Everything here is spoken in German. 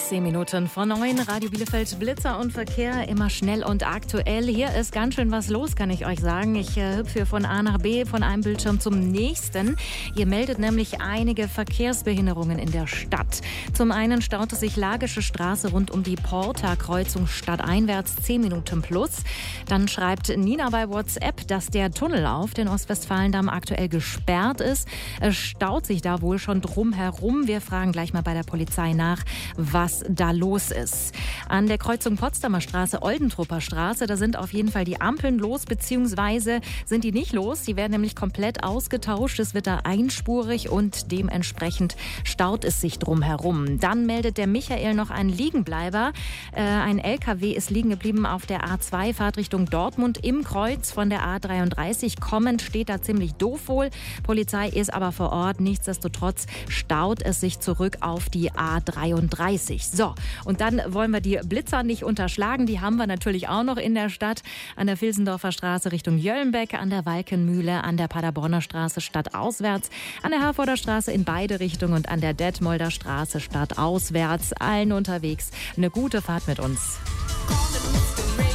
10 Minuten vor 9, Radio Bielefeld, Blitzer und Verkehr, immer schnell und aktuell. Hier ist ganz schön was los, kann ich euch sagen. Ich hüpfe hier von A nach B, von einem Bildschirm zum nächsten. Ihr meldet nämlich einige Verkehrsbehinderungen in der Stadt. Zum einen staut es sich Lagische Straße rund um die Porta-Kreuzung stadteinwärts 10 Minuten plus. Dann schreibt Nina bei WhatsApp, dass der Tunnel auf den Ostwestfalendamm aktuell gesperrt ist. Es staut sich da wohl schon drum herum. Wir fragen gleich mal bei der Polizei nach, was da los ist. An der Kreuzung Potsdamer Straße, Oldentrupper Straße, da sind auf jeden Fall die Ampeln los, beziehungsweise sind die nicht los. Die werden nämlich komplett ausgetauscht. Es wird da einspurig und dementsprechend staut es sich drum herum. Dann meldet der Michael noch einen Liegenbleiber. Ein LKW ist liegen geblieben auf der A2, Fahrtrichtung Dortmund im Kreuz von der A33. Kommend steht da ziemlich doof wohl. Polizei ist aber vor Ort. Nichtsdestotrotz staut es sich zurück auf die A33. So, und dann wollen wir die Blitzer nicht unterschlagen. Die haben wir natürlich auch noch in der Stadt. An der Vilsendorfer Straße Richtung Jöllenbeck, an der Walkenmühle, an der Paderborner Straße stadtauswärts, an der Herforder Straße in beide Richtungen und an der Detmolder Straße stadtauswärts. Allen unterwegs eine gute Fahrt mit uns.